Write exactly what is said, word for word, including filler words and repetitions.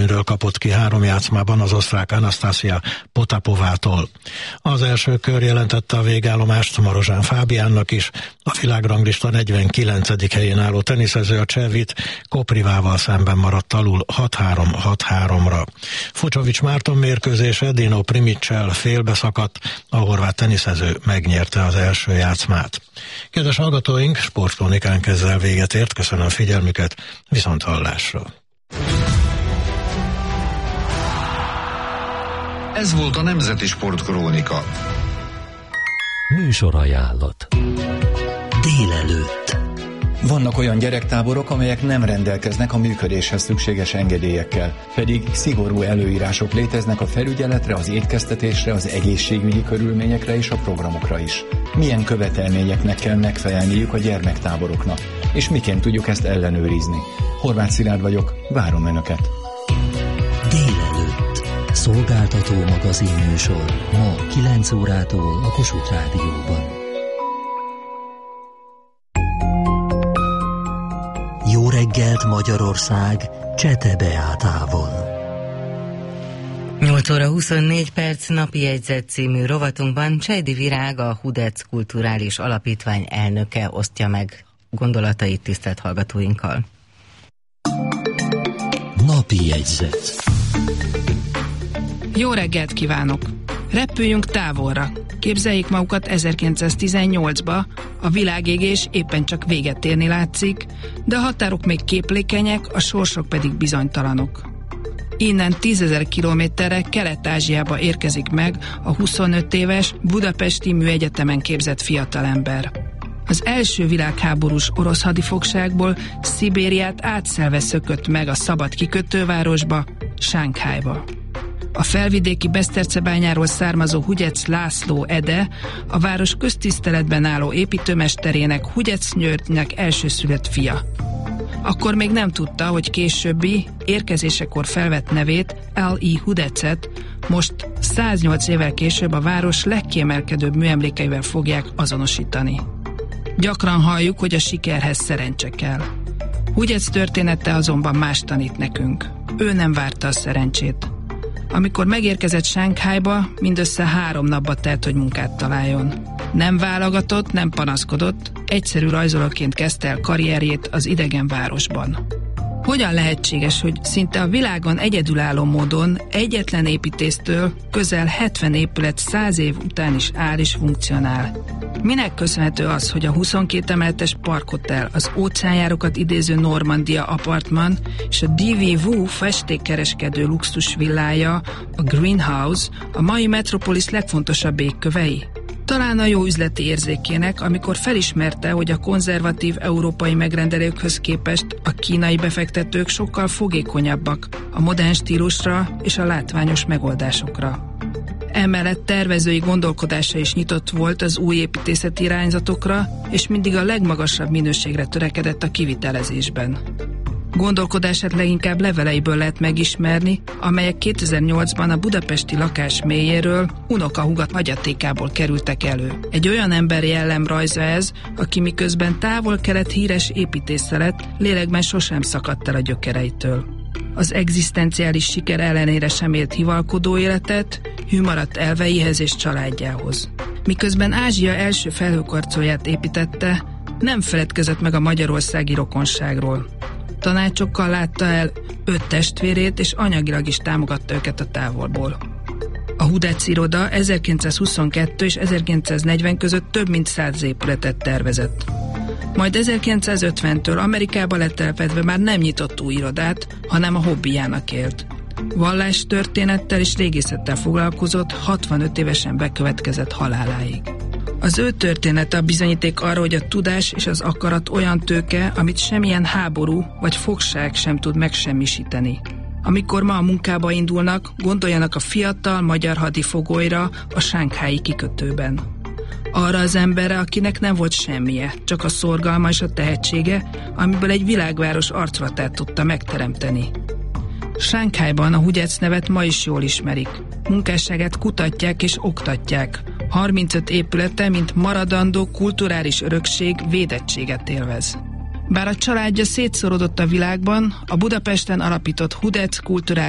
előnyről kapott ki három játszmában az osztrák Anastasia Potapovától. Az első kör jelentette a végállomást Marozsán Fábiánnak is, a világranglista negyvenkilencedik helyén álló teniszező a Csevit Koprivával szemben maradt alul hat három hat háromra. Fucsovics Márton mérkőzése Dino Primiccel félbeszakadt, a horvát teniszező megnyerte az első játszmát. Kedves hallgatóink, sportkrónikánk ezzel véget ért, köszönöm a figyelmüket, viszont hallásra. Ez volt a Nemzeti Sportkrónika. Műsorajánlat. Délelőtt. Vannak olyan gyerektáborok, amelyek nem rendelkeznek a működéshez szükséges engedélyekkel, pedig szigorú előírások léteznek a felügyeletre, az étkeztetésre, az egészségügyi körülményekre és a programokra is. Milyen követelményeknek kell megfelelniük a gyermektáboroknak, és miként tudjuk ezt ellenőrizni? Horváth Szilárd vagyok, várom Önöket! Délelőtt. Szolgáltató magazin műsor ma kilenc órától a Kossuth Rádióban. Jó reggelt Magyarország, Csete Beátával. nyolc óra huszonnégy perc, napi jegyzet című rovatunkban Csejdi Virág, a Hudec Kulturális Alapítvány elnöke osztja meg gondolatait tisztelt hallgatóinkkal. Napi jegyzet. Jó reggelt kívánok! Repüljünk távolra. Képzeljék magukat ezerkilencszáztizennyolcba, a világégés éppen csak véget érni látszik, de a határok még képlékenyek, a sorsok pedig bizonytalanok. Innen tízezer kilométerre Kelet-Ázsiába érkezik meg a huszonöt éves budapesti műegyetemen képzett fiatalember. Az első világháborús orosz hadifogságból Szibériát átszelve szökött meg a szabad kikötővárosba, Sánkhájba. A felvidéki Besztercebányáról származó Hugyec László Ede, a város köztiszteletben álló építőmesterének, Hugyec Györgynek elsőszülött fia. Akkor még nem tudta, hogy későbbi, érkezésekor felvett nevét, el i. Hudecet, most száznyolc évvel később a város legkiemelkedőbb műemlékeivel fogják azonosítani. Gyakran halljuk, hogy a sikerhez szerencse kell. Hugyec története azonban más tanít nekünk. Ő nem várta a szerencsét. Amikor megérkezett Sánkhájba, mindössze három napba telt, hogy munkát találjon. Nem válogatott, nem panaszkodott, egyszerű rajzolóként kezdte el karrierjét az idegen városban. Hogyan lehetséges, hogy szinte a világon egyedülálló módon egyetlen építésztől közel hetven épület száz év után is áll és funkcionál? Minek köszönhető az, hogy a huszonkét emeletes parkhotel, az óceánjárokat idéző Normandia Apartman és a dé vé Wu festékkereskedő luxus villája, a Greenhouse, a mai Metropolis legfontosabb égkövei? Talán a jó üzleti érzékének, amikor felismerte, hogy a konzervatív európai megrendelőkhöz képest a kínai befektetők sokkal fogékonyabbak a modern stílusra és a látványos megoldásokra. Emellett tervezői gondolkodása is nyitott volt az új építészeti irányzatokra, és mindig a legmagasabb minőségre törekedett a kivitelezésben. Gondolkodását leginkább leveleiből lehet megismerni, amelyek kétezer-nyolcban a budapesti lakás mélyéről, unokahúgat hagyatékából kerültek elő. Egy olyan ember jellemrajza ez, aki miközben távol-kelet híres építésze lett, lélekben sosem szakadt el a gyökereitől. Az egzisztenciális siker ellenére sem élt hivalkodó életet, hű maradt elveihez és családjához. Miközben Ázsia első felhőkarcolóját építette, nem feledkezett meg a magyarországi rokonságról. Tanácsokkal látta el öt testvérét, és anyagilag is támogatta őket a távolból. A Hudec iroda ezerkilencszázhuszonkettő és ezerkilencszáznegyven között több mint száz épületet tervezett. Majd ezerkilencszázötventől Amerikába letelepedve már nem nyitott új irodát, hanem a hobbijának élt. Vallástörténettel és régészettel foglalkozott, hatvanöt évesen bekövetkezett haláláig. Az ő története a bizonyíték arra, hogy a tudás és az akarat olyan tőke, amit semmilyen háború vagy fogság sem tud megsemmisíteni. Amikor ma a munkába indulnak, gondoljanak a fiatal magyar hadifogolyra a sánkhái kikötőben. Arra az emberre, akinek nem volt semmije, csak a szorgalma és a tehetsége, amiből egy világváros arculatát tudta megteremteni. Sánkhájban a Hugyec nevet ma is jól ismerik. Munkásságát kutatják és oktatják. harmincöt épülete, mint maradandó kulturális örökség védettséget élvez. Bár a családja szétszorodott a világban, a Budapesten alapított Hudec Kulturális